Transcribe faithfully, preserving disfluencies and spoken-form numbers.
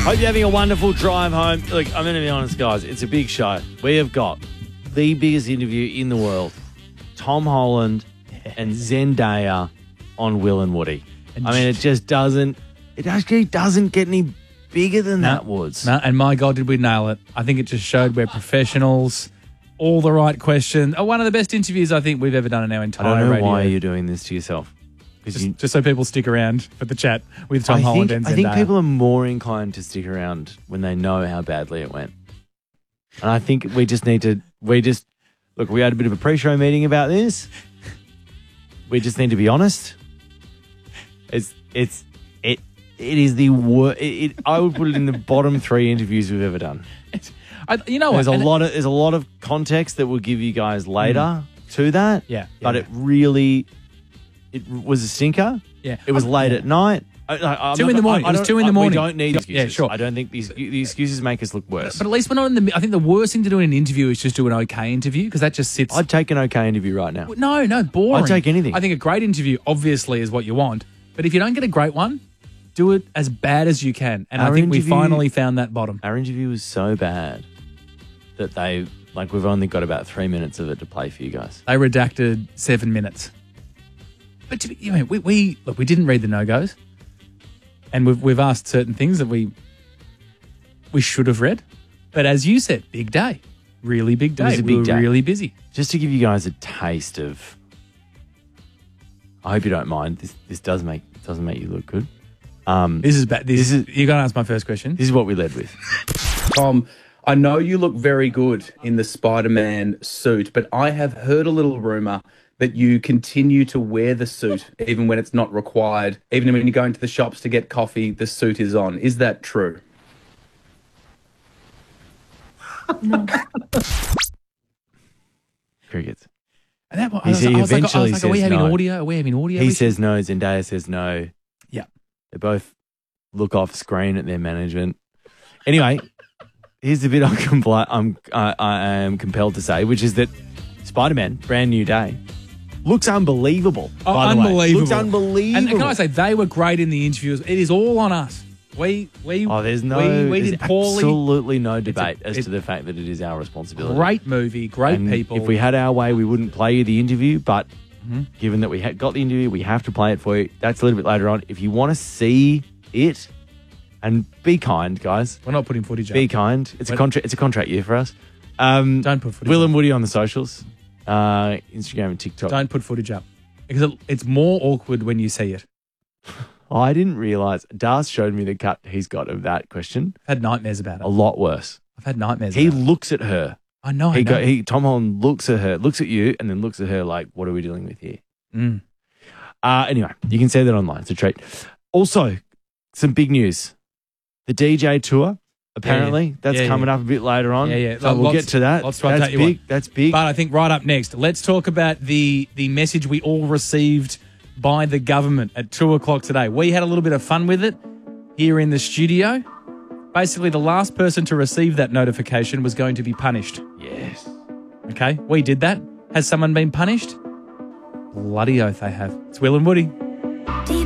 Hope you're having a wonderful drive home. Look, I'm going to be honest, guys. It's a big show. We have got the biggest interview in the world. Tom Holland and Zendaya on Will and Woody. And I mean, it just doesn't, it actually doesn't get any bigger than No, that, Woods. No, and my God, did we nail it. I think it just showed we're professionals, all the right questions. Oh, one of the best interviews I think we've ever done in our entire I don't know radio. why you're doing this to yourself. Just, you, just so people stick around for the chat with Tom I Holland think, and I think Zendaya. people are more inclined to stick around when they know how badly it went. And I think we just need to, we just, look, we had a bit of a pre-show meeting about this. We just need to be honest. It's, it's, it, it is the worst. It, it, I would put it in the bottom three interviews we've ever done. I, you know There's what? a And lot of, there's a lot of context that we'll give you guys later to that. Yeah, yeah, But yeah. it really, it was a stinker. Yeah. It was I- late yeah. at night. I, I, I'm Two not in the gonna- morning. I- I It was don't- two in the I- morning. We don't need Yeah, excuses. sure. I don't think these the excuses make us look worse. But at least we're not in the. I think the worst thing to do in an interview is just do an okay interview because that just sits. I'd take an okay interview right now. no, no, boring. I'd take anything. I think a great interview obviously is what you want, but if you don't get a great one, do it as bad as you can. And Our I think we interview- finally found that bottom. Our interview was so bad that they, like, we've only got about three minutes of it to play for you guys. They redacted seven minutes. But to be, you know, we, we look, we didn't read the no goes, and we've we've asked certain things that we we should have read. But as you said, big day, really big day. was a we big were day. really busy. Just to give you guys a taste of, I hope you don't mind. This this does make doesn't make you look good. Um, This is bad. This, This is is- you're going to ask my first question. this is what we led with. Tom, I know you look very good in the Spider-Man suit, but I have heard a little rumor that you continue to wear the suit even when it's not required. Even when you go into the shops to get coffee, the suit is on. Is that true? Crickets. And that, I He was, said- I was like, I eventually was like, are we says having no. audio? Are we having audio? He We- says no. Zendaya says no. Yeah. They both look off screen at their management. Anyway, here's the bit I'm, compli- I'm I, I am compelled to say, which is that Spider-Man, brand new day, looks unbelievable. Oh, by the way. unbelievable. Looks unbelievable. And can I say, they were great in the interviews. It is all on us. We, we, Oh, there's no, we, we there's did poorly. absolutely no debate a- as it- to the fact that it is our responsibility. Great movie, great And people. If we had our way, we wouldn't play you the interview, but Mm-hmm. given that we had got the interview, we have to play it for you. That's a little bit later on. If you want to see it, and be kind, guys. We're not putting footage up. Be kind. It's a We're- contract. It's a contract year for us. Um, Don't put footage Will up. and Woody on the socials, uh, Instagram and TikTok. Don't put footage up. Because it, it's more awkward when you see it. Oh, I didn't realize. Das showed me the cut he's got of that question. I've had nightmares about it. A lot worse. I've had nightmares He about it. looks at her. I know, I He know. go, he Tom Holland looks at her, looks at you, and then looks at her like, "What are we dealing with here?" Mm. Uh, anyway, you can see that online. It's a treat. Also, some big news. The D J tour, apparently, yeah. that's Yeah, coming yeah. up a bit later on. Yeah, yeah. So we'll Lots- get to that. lots to That's update you big. on. That's big. But I think right up next, let's talk about the the message we all received by the government at two o'clock today. We had a little bit of fun with it here in the studio. Basically, the last person to receive that notification was going to be punished. Yes. Okay, we did that. Has someone been punished? Bloody oath they have. It's Will and Woody.